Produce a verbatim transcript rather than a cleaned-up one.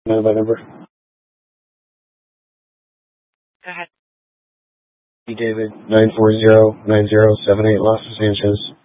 Know my number? Go ahead. David, nine four zero, nine zero seven eight Los Sanchez.